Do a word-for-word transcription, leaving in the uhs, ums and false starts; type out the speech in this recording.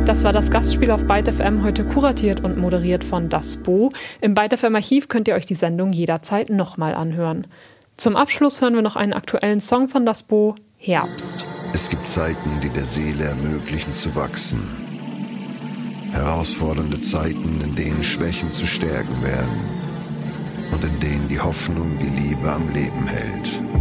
Das war das Gastspiel auf Byte F M, heute kuratiert und moderiert von Das Bo. Im Byte F M Archiv könnt ihr euch die Sendung jederzeit nochmal anhören. Zum Abschluss hören wir noch einen aktuellen Song von Das Bo, Herbst. Es gibt Zeiten, die der Seele ermöglichen zu wachsen. Herausfordernde Zeiten, in denen Schwächen zu Stärken werden und in denen die Hoffnung die Liebe am Leben hält.